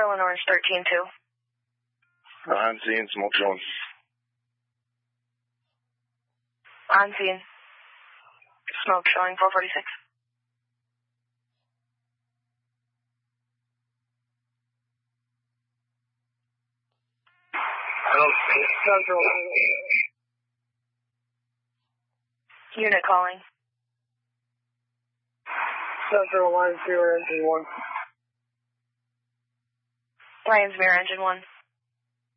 showing orange 13-2. I'm seeing smoke showing. I'm seeing smoke showing 446. Unit calling. Central Lions Mirror Engine 1. Lions Mirror Engine 1.